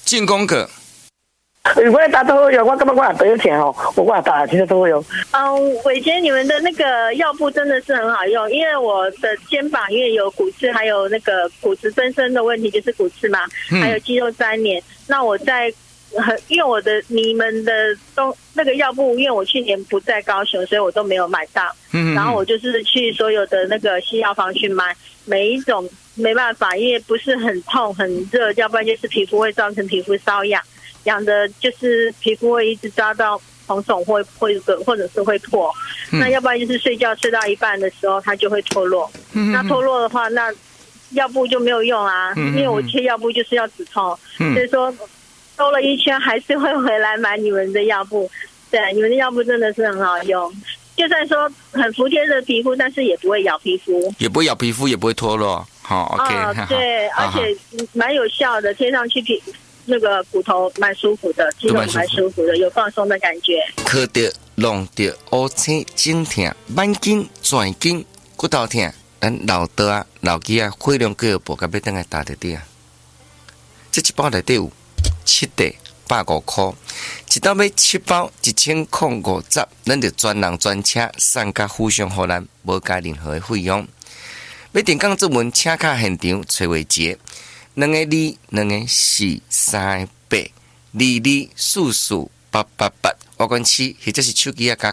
进攻个。 我打都会有，我感觉我也得钱哦，我也打，其实都会有。 伟杰，你们的那个药布真的是很好用，因为我的肩膀因为有骨刺，还有那个骨质增生的问题，就是骨刺嘛，还有肌肉粘连。那我在因为你们的那个药布，因为我去年不在高雄，所以我都没有买到。然后我就是去所有的那个西药房去买，每一种没办法，因为不是很痛很热，要不然就是皮肤会造成皮肤瘙痒。痒的就是皮肤会一直抓到红肿或者是会破，那要不然就是睡觉睡到一半的时候它就会脱落。那脱落的话，那药布就没有用啊，因为我贴药布就是要止痛，所以说兜了一圈还是会回来买你们的药布。对，你们的药布真的是很好用，就算说很服帖的皮肤，但是也不会咬皮肤， 也不会咬皮肤，也不会脱落。好 ，OK， 对，而且蛮有效的，贴上去那个骨头蛮舒服的，肌肉蛮舒服的，有放松的感觉。 靠着弄着乌青颈痛、慢筋、转筋、骨头痛，咱老道啊、老鸡啊，血量过部，甲要等来打得底啊。这一包内底有7袋，150块，一刀买7包，1050，咱就专人专车送甲府上，互咱无加任何的费用。要电讲作文，请卡现场找伟杰。2个2，2个4，3个8，22448888，我管7，或者是手机啊加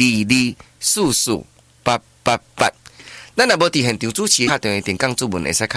070722448888。咱若无伫现场主持，打电话电讲作文会使